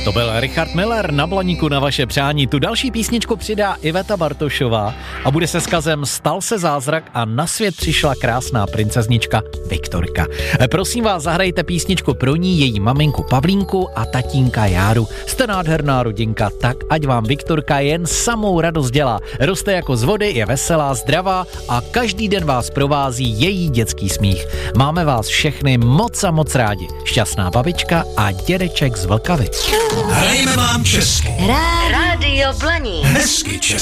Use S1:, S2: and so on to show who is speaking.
S1: To byl Richard Miller na Blaníku na vaše přání. Tu další písničku přidá Iveta Bartošová a bude se skazem Stal se zázrak a na svět přišla krásná princeznička Viktorka. Prosím vás, zahrajte písničku pro ní, její maminku Pavlínku a tatínka Járu. Jste nádherná rodinka, tak ať vám Viktorka jen samou radost dělá. Roste jako z vody, je veselá, zdravá a každý den vás provází její dětský smích. Máme vás všechny moc a moc rádi. Šťastná babička a dědeček z Vlkavic.
S2: Hrajeme vám česky.
S3: Rádio Blaník.
S2: Hezky česky.